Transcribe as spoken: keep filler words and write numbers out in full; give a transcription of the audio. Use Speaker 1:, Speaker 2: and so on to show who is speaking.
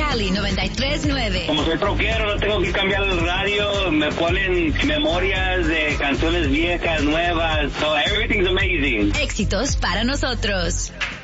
Speaker 1: Cali noventa y tres punto nueve.
Speaker 2: Como soy troquero, no tengo que cambiar el radio, me ponen memorias de canciones viejas, nuevas, so everything's amazing.
Speaker 1: Éxitos para nosotros.